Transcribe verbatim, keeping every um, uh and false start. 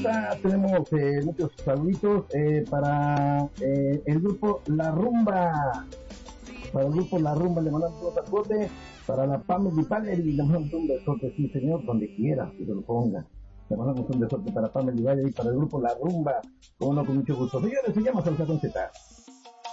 Z, tenemos eh, muchos saluditos eh, para eh, el grupo La Rumba. Para el grupo La Rumba le mandamos un saludote. Para la Family Valerie le mandamos un besote, sí señor, donde quiera que se lo ponga. Le mandamos un besote para Family Valerie y para el grupo La Rumba. Como no, con mucho gusto. Señores, se llama Salsa con Z.